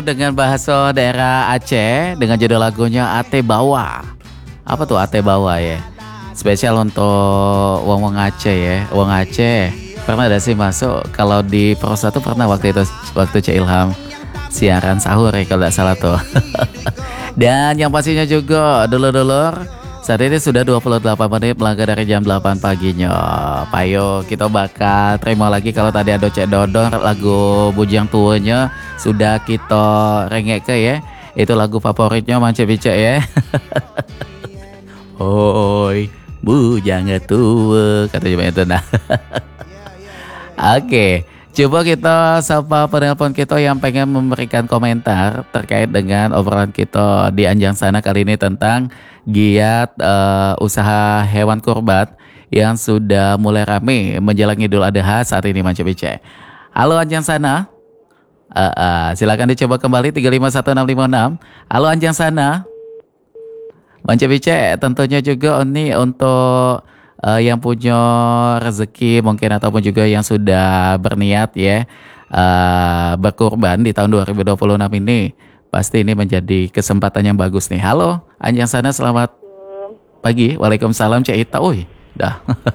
Dengan bahasa daerah Aceh dengan judul lagunya Ate Bawa. Apa tuh Ate Bawa ya? Spesial untuk wong-wong Aceh ya. Wong Aceh. Pernah ada sih masuk kalau di Prosa tuh pernah waktu itu waktu Cek Ilham siaran sahur ya kalau tidak salah tuh. Dan yang pastinya juga dulur-dulur saat ini sudah 28 menit melangkah dari jam 8 paginya. Payo kita bakal terima lagi kalau tadi ada Cek Dodor lagu Bujang Tuanya sudah kita rengek ke ya. Itu lagu favoritnya Mance Bice ya. Hoi, bujang tua kata coba itu nah. Oke, coba kita sapa penelpon kita yang pengen memberikan komentar terkait dengan obrolan kita di Anjang Sana kali ini tentang giat usaha hewan kurban yang sudah mulai rame menjelang Idul Adha saat ini Manca Bice. Halo Anjang Sana. Silakan dicoba kembali 351656. Halo Anjang Sana. Manca Bice tentunya juga ini untuk yang punya rezeki mungkin ataupun juga yang sudah berniat ya berkurban di tahun 2026 ini pasti ini menjadi kesempatan yang bagus nih. Halo Anjang Sana, selamat pagi. Waalaikumsalam Cek Ita. Dah.